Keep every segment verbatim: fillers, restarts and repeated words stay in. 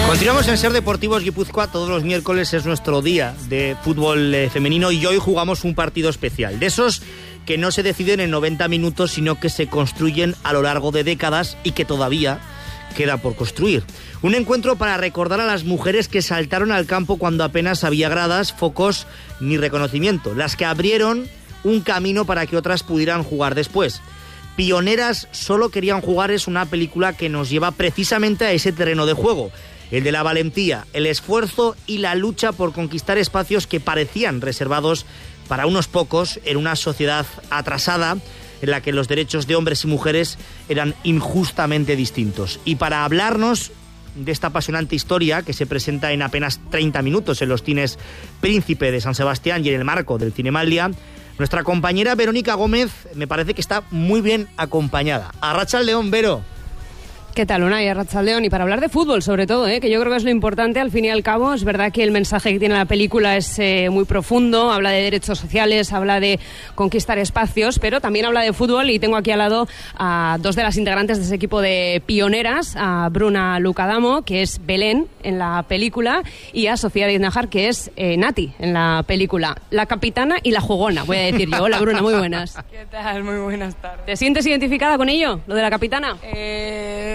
Continuamos en Ser Deportivos Guipúzcoa. Todos los miércoles es nuestro día de fútbol eh, femenino y hoy jugamos un partido especial. De esos que no se deciden en noventa minutos, sino que se construyen a lo largo de décadas y que todavía queda por construir. Un encuentro para recordar a las mujeres que saltaron al campo cuando apenas había gradas, focos ni reconocimiento. Las que abrieron un camino para que otras pudieran jugar después. Pioneras solo querían jugar es una película que nos lleva precisamente a ese terreno de juego. El de la valentía, el esfuerzo y la lucha por conquistar espacios que parecían reservados para unos pocos en una sociedad atrasada en la que los derechos de hombres y mujeres eran injustamente distintos. Y para hablarnos de esta apasionante historia que se presenta en apenas treinta minutos en los cines Príncipe de San Sebastián y en el marco del Cinemaldia, nuestra compañera Verónica Gómez me parece que está muy bien acompañada. Arratsaldeon, Vero. ¿Qué tal, Unai? Arratsaldeon. Y para hablar de fútbol, sobre todo, ¿eh? que yo creo que es lo importante, al fin y al cabo. Es verdad que el mensaje que tiene la película es eh, muy profundo, habla de derechos sociales, habla de conquistar espacios, pero también habla de fútbol, y tengo aquí al lado a dos de las integrantes de ese equipo de pioneras, a Bruna Lucadamo, que es Belén en la película, y a Sofía Díaz-Najar, que es eh, Nati en la película. La capitana y la jugona, voy a decir yo. Hola, Bruna, muy buenas. ¿Qué tal? Muy buenas tardes. ¿Te sientes identificada con ello, lo de la capitana? Eh...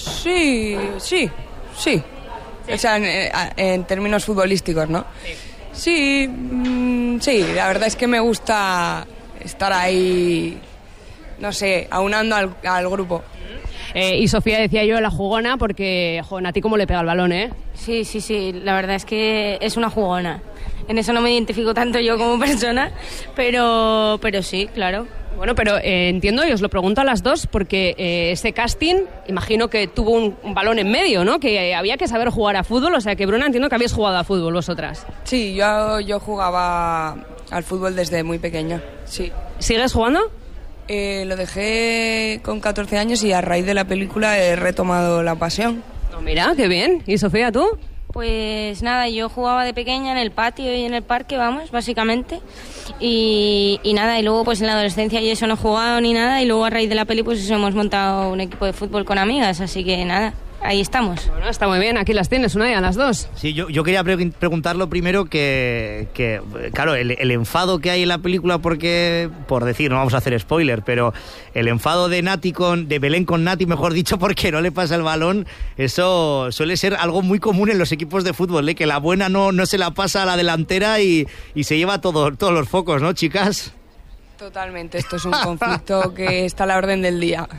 Sí, sí, sí. O sea, en, en términos futbolísticos, ¿no? Sí, mmm, sí, la verdad es que me gusta estar ahí, no sé, aunando al, al grupo. Eh, y Sofía, decía yo, la jugona, porque, jo, a ti cómo le pega el balón, ¿eh? Sí, sí, sí, la verdad es que es una jugona. En eso no me identifico tanto yo como persona, pero, pero sí, claro. Bueno, pero eh, entiendo, y os lo pregunto a las dos, porque eh, ese casting, imagino que tuvo un, un balón en medio, ¿no? Que eh, había que saber jugar a fútbol, o sea que, Bruna, entiendo que habéis jugado a fútbol vosotras. Sí, yo, yo jugaba al fútbol desde muy pequeña, sí. ¿Sigues jugando? Eh, lo dejé con catorce años y a raíz de la película he retomado la pasión. No, mira, qué bien. ¿Y Sofía, tú? Pues nada, yo jugaba de pequeña en el patio y en el parque, vamos, básicamente. Y, y nada, y luego pues en la adolescencia y eso no he jugado ni nada, y luego a raíz de la peli pues eso, hemos montado un equipo de fútbol con amigas, así que nada, ahí estamos. Bueno, está muy bien, aquí las tienes, Unai, a las dos. Sí, yo, yo quería pre- preguntarlo primero que, que claro, el, el enfado que hay en la película, porque, por decir, no vamos a hacer spoiler, pero el enfado de Nati con, de Belén con Nati, mejor dicho, porque no le pasa el balón, eso suele ser algo muy común en los equipos de fútbol, ¿eh? Que la buena no, no se la pasa a la delantera y, y se lleva todo, todos los focos, ¿no, chicas? Totalmente, esto es un conflicto que está a la orden del día.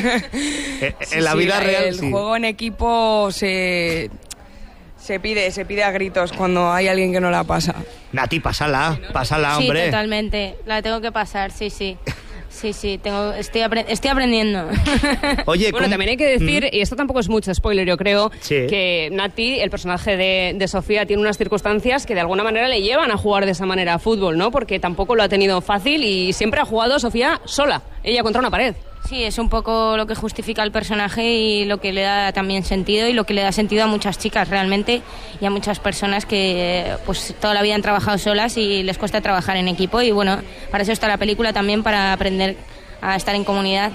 en sí, la sí, vida real, el sí. juego en equipo se, se pide, se pide a gritos cuando hay alguien que no la pasa. Nati, pásala, pásala, hombre. Sí, totalmente, la tengo que pasar, sí, sí. Sí, sí, tengo, estoy, apre- estoy aprendiendo. Oye, bueno, ¿cómo? También hay que decir, ¿Mm? y esto tampoco es mucho spoiler, yo creo, sí. que Nati, el personaje de, de Sofía, tiene unas circunstancias que de alguna manera le llevan a jugar de esa manera a fútbol, ¿no? Porque tampoco lo ha tenido fácil y siempre ha jugado Sofía sola, ella contra una pared. Sí, es un poco lo que justifica el personaje y lo que le da también sentido y lo que le da sentido a muchas chicas realmente y a muchas personas que pues toda la vida han trabajado solas y les cuesta trabajar en equipo, y bueno, para eso está la película también, para aprender a estar en comunidad.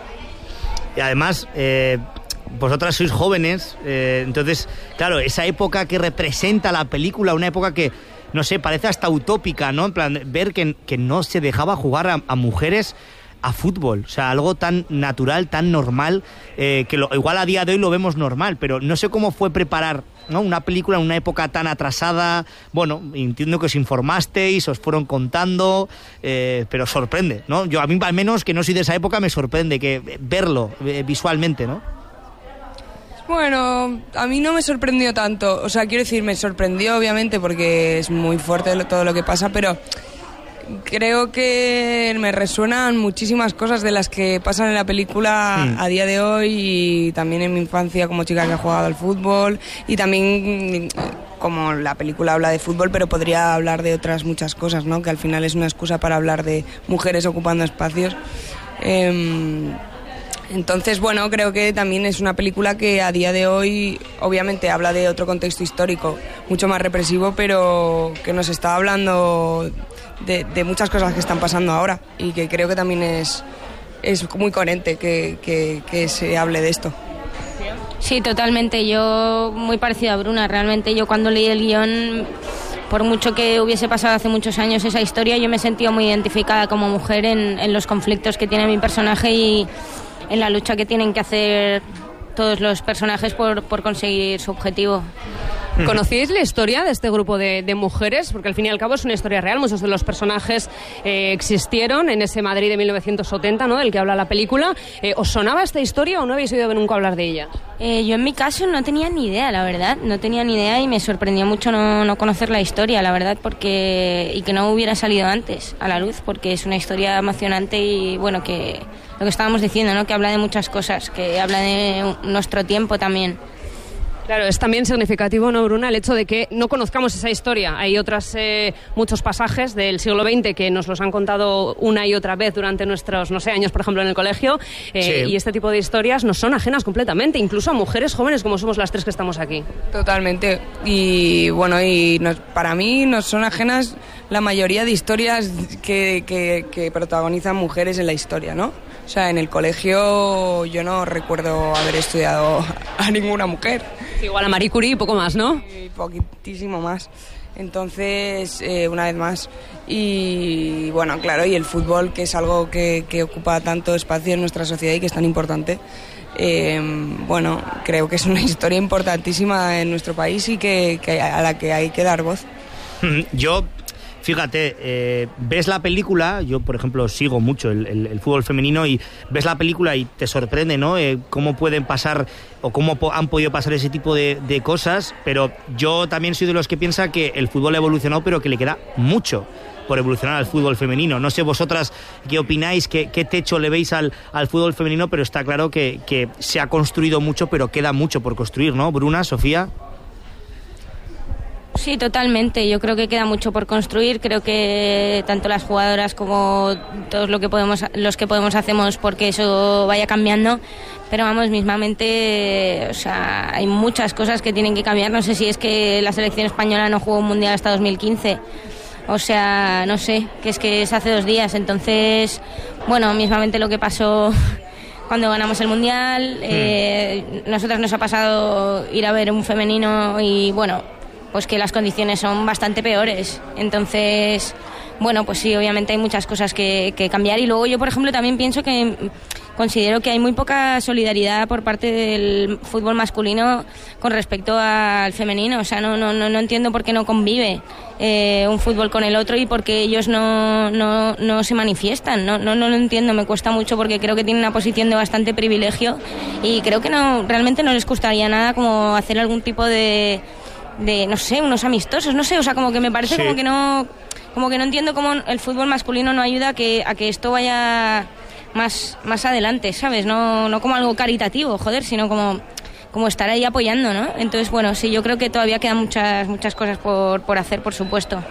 Y además, eh, vosotras sois jóvenes, eh, entonces, claro, esa época que representa la película, una época que, no sé, parece hasta utópica, ¿no? En plan, ver que, que no se dejaba jugar a, a mujeres a fútbol, o sea, algo tan natural, tan normal, eh, que lo, igual a día de hoy lo vemos normal, pero no sé cómo fue preparar, ¿no?, una película en una época tan atrasada. Bueno, entiendo que os informasteis, os fueron contando, eh, pero sorprende, ¿no? Yo, a mí al menos, que no soy de esa época, me sorprende que verlo eh, visualmente, ¿no? Bueno, a mí no me sorprendió tanto, o sea, quiero decir, me sorprendió obviamente porque es muy fuerte todo lo que pasa, pero creo que me resuenan muchísimas cosas de las que pasan en la película mm. a día de hoy, y también en mi infancia como chica que ha jugado al fútbol, y también como la película habla de fútbol, pero podría hablar de otras muchas cosas, ¿no? Que al final es una excusa para hablar de mujeres ocupando espacios. Eh, entonces, bueno, creo que también es una película que a día de hoy obviamente habla de otro contexto histórico mucho más represivo, pero que nos está hablando de, de muchas cosas que están pasando ahora, y que creo que también es, es muy coherente que, que, que se hable de esto. Sí, totalmente. Yo, muy parecido a Bruna, realmente yo cuando leí el guión, por mucho que hubiese pasado hace muchos años esa historia, yo me he sentido muy identificada como mujer en, en los conflictos que tiene mi personaje y en la lucha que tienen que hacer todos los personajes por, por conseguir su objetivo. ¿Conocíais la historia de este grupo de, de mujeres? Porque al fin y al cabo es una historia real. Muchos de los personajes eh, existieron en ese Madrid de mil novecientos setenta, ¿no?, del que habla la película. Eh, ¿Os sonaba esta historia o no habéis oído nunca hablar de ella? Eh, yo en mi caso no tenía ni idea, la verdad. No tenía ni idea y me sorprendió mucho no, no conocer la historia, la verdad, porque y que no hubiera salido antes a la luz, porque es una historia emocionante y, bueno, que lo que estábamos diciendo, ¿no?, que habla de muchas cosas, que habla de nuestro tiempo también. Claro, es también significativo, ¿no, Bruna?, el hecho de que no conozcamos esa historia. Hay otros eh, muchos pasajes del siglo veinte que nos los han contado una y otra vez durante nuestros, no sé, años, por ejemplo, en el colegio, eh, sí. Y este tipo de historias nos son ajenas completamente, incluso a mujeres jóvenes como somos las tres que estamos aquí. Totalmente. Y bueno, y nos, para mí nos son ajenas la mayoría de historias que, que, que protagonizan mujeres en la historia, ¿no? O sea, en el colegio yo no recuerdo haber estudiado a ninguna mujer. Igual a Marie Curie y poco más, ¿no? Y poquitísimo más. Entonces, eh, una vez más. Y bueno, claro, y el fútbol, que es algo que, que ocupa tanto espacio en nuestra sociedad y que es tan importante. Eh, bueno, creo que es una historia importantísima en nuestro país y que, que a la que hay que dar voz. Yo... Fíjate, eh, ves la película, yo por ejemplo sigo mucho el, el, el fútbol femenino y ves la película y te sorprende, ¿no? Eh, cómo pueden pasar o cómo po- han podido pasar ese tipo de, de cosas, pero yo también soy de los que piensa que el fútbol ha evolucionado, pero que le queda mucho por evolucionar al fútbol femenino. No sé vosotras qué opináis, qué, qué techo le veis al, al fútbol femenino, pero está claro que, que se ha construido mucho, pero queda mucho por construir, ¿no? Bruna, Sofía. Sí, totalmente. Yo creo que queda mucho por construir. Creo que tanto las jugadoras como todos lo que podemos, los que podemos hacemos porque eso vaya cambiando. Pero vamos, mismamente, o sea, hay muchas cosas que tienen que cambiar. No sé si es que la selección española no jugó un mundial hasta dos mil quince. O sea, no sé, que es que es hace dos días. Entonces, bueno, mismamente lo que pasó cuando ganamos el mundial. Eh, nosotras nos ha pasado ir a ver un femenino y, bueno, pues que las condiciones son bastante peores. Entonces, bueno, pues sí, obviamente hay muchas cosas que, que cambiar. Y luego yo, por ejemplo, también pienso que considero que hay muy poca solidaridad por parte del fútbol masculino con respecto al femenino. O sea, no, no, no, no entiendo por qué no convive eh, un fútbol con el otro y por qué ellos no, no, no se manifiestan. No, no, no lo entiendo, me cuesta mucho porque creo que tienen una posición de bastante privilegio y creo que no realmente no les costaría nada como hacer algún tipo de... de, no sé, unos amistosos, no sé, o sea, como que me parece sí. como que no como que no entiendo cómo el fútbol masculino no ayuda a que, a que esto vaya más, más adelante, ¿sabes? No, no como algo caritativo, joder, sino como, como estar ahí apoyando, ¿no? Entonces, bueno, sí, yo creo que todavía quedan muchas, muchas cosas por, por hacer, por supuesto.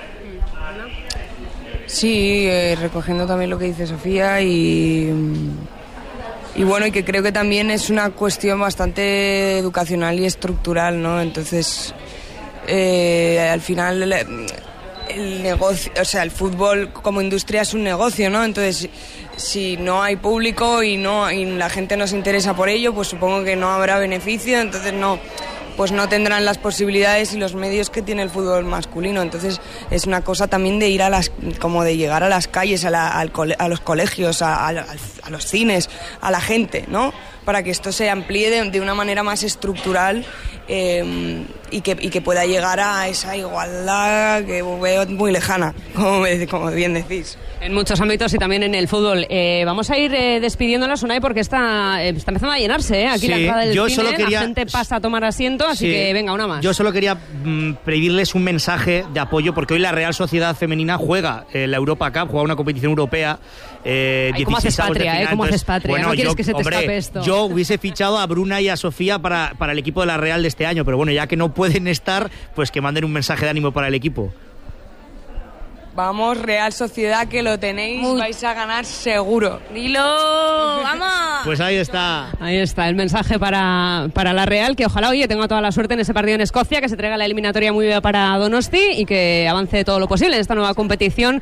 Sí, eh, recogiendo también lo que dice Sofía y... Y bueno, y que creo que también es una cuestión bastante educacional y estructural, ¿no? Entonces, eh, al final el, el negocio, o sea, el fútbol como industria es un negocio, ¿no? Entonces, si no hay público y no y la gente no se interesa por ello, pues supongo que no habrá beneficio, entonces no pues no tendrán las posibilidades y los medios que tiene el fútbol masculino. Entonces es una cosa también de ir a las, como de llegar a las calles, a, la, al cole, a los colegios, a, a, a los cines, a la gente, ¿no? Para que esto se amplíe de, de una manera más estructural eh, y, que, y que pueda llegar a esa igualdad que veo muy lejana, como, como bien decís. En muchos ámbitos y también en el fútbol. Eh, vamos a ir eh, despidiéndonos, Unai, porque está, eh, está empezando a llenarse, ¿eh? Aquí sí, la entrada del yo cine, solo quería... la gente pasa a tomar asiento, así sí. que venga, una más. Yo solo quería mmm, pedirles un mensaje de apoyo, porque hoy la Real Sociedad Femenina juega eh, la Europa Cup, juega una competición europea. Eh, Ay, ¿cómo haces patria, eh? ¿Cómo haces patria? Bueno, no quieres yo, que se te hombre, escape esto. Yo hubiese fichado a Bruna y a Sofía para, para el equipo de la Real de este año, pero bueno, ya que no pueden estar, pues que manden un mensaje de ánimo para el equipo. Vamos, Real Sociedad, que lo tenéis, Uy. vais a ganar seguro. ¡Dilo! ¡Vamos! Pues ahí está. Ahí está el mensaje para, para la Real, que ojalá, oye, tenga toda la suerte en ese partido en Escocia, que se traiga la eliminatoria muy bien para Donosti y que avance todo lo posible en esta nueva competición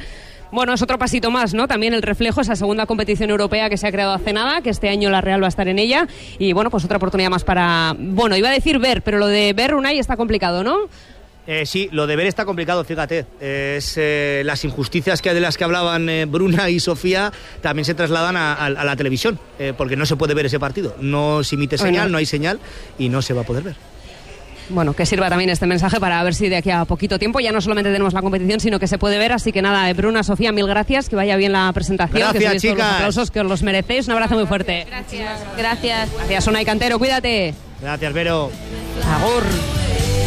Bueno, es otro pasito más, ¿no? También el reflejo, esa segunda competición europea que se ha creado hace nada, que este año la Real va a estar en ella. Y bueno, pues otra oportunidad más para... Bueno, iba a decir ver, pero lo de ver, Unai, está complicado, ¿no? Eh, sí, lo de ver está complicado, fíjate. Eh, es, eh, las injusticias que de las que hablaban eh, Bruna y Sofía también se trasladan a, a, a la televisión, eh, porque no se puede ver ese partido. No se emite señal, bueno. no hay señal y no se va a poder ver. Bueno, que sirva también este mensaje para ver si de aquí a poquito tiempo ya no solamente tenemos la competición, sino que se puede ver. Así que nada, Bruna, Sofía, mil gracias, que vaya bien la presentación. Gracias, que chicas. Todos los aplausos que os los merecéis. Un abrazo muy fuerte. Gracias. Gracias. Gracias, Unai Cantero, cuídate. Gracias, Vero. Agur.